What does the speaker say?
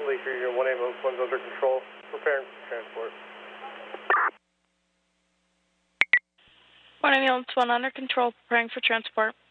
Lakeview Unit 1 ambulance 1's under control, preparing for transport. 1 ambulance 1 under control, preparing for transport.